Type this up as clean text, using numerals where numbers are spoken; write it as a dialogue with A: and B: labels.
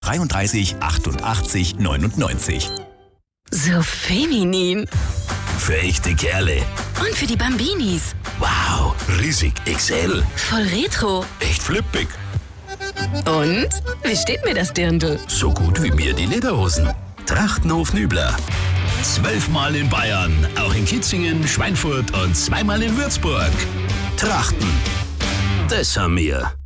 A: 33 88 99.
B: So feminin.
C: Für echte Kerle.
B: Und für die Bambinis.
C: Wow, riesig XL.
B: Voll retro.
C: Echt flippig.
B: Und? Wie steht mir das Dirndl?
C: So gut wie mir die Lederhosen. Trachtenhof Nübler. 12-mal in Bayern, auch in Kitzingen, Schweinfurt und 2-mal in Würzburg. Trachten. Das haben wir.